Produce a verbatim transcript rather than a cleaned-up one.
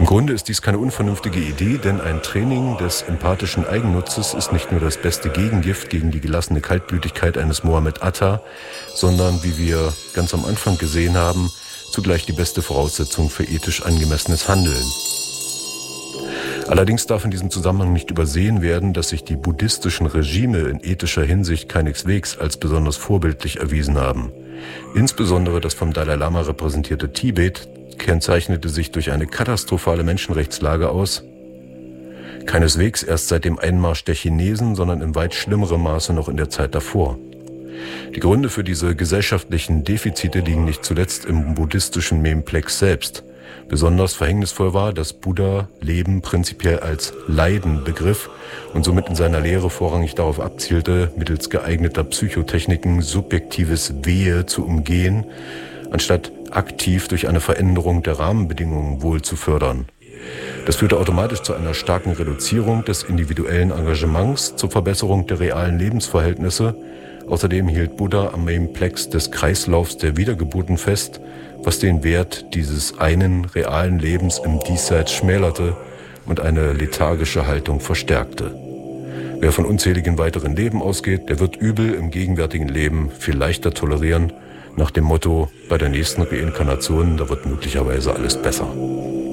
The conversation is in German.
Im Grunde ist dies keine unvernünftige Idee, denn ein Training des empathischen Eigennutzes ist nicht nur das beste Gegengift gegen die gelassene Kaltblütigkeit eines Mohammed Atta, sondern, wie wir ganz am Anfang gesehen haben, zugleich die beste Voraussetzung für ethisch angemessenes Handeln. Allerdings darf in diesem Zusammenhang nicht übersehen werden, dass sich die buddhistischen Regime in ethischer Hinsicht keineswegs als besonders vorbildlich erwiesen haben. Insbesondere das vom Dalai Lama repräsentierte Tibet kennzeichnete sich durch eine katastrophale Menschenrechtslage aus, keineswegs erst seit dem Einmarsch der Chinesen, sondern in weit schlimmerem Maße noch in der Zeit davor. Die Gründe für diese gesellschaftlichen Defizite liegen nicht zuletzt im buddhistischen Memplex selbst. Besonders verhängnisvoll war, dass Buddha Leben prinzipiell als Leiden begriff und somit in seiner Lehre vorrangig darauf abzielte, mittels geeigneter Psychotechniken subjektives Wehe zu umgehen, anstatt aktiv durch eine Veränderung der Rahmenbedingungen wohl zu fördern. Das führte automatisch zu einer starken Reduzierung des individuellen Engagements zur Verbesserung der realen Lebensverhältnisse. Außerdem hielt Buddha am Memplex des Kreislaufs der Wiedergeburten fest, was den Wert dieses einen realen Lebens im Diesseits schmälerte und eine lethargische Haltung verstärkte. Wer von unzähligen weiteren Leben ausgeht, der wird Übel im gegenwärtigen Leben viel leichter tolerieren, nach dem Motto, bei der nächsten Reinkarnation, da wird möglicherweise alles besser.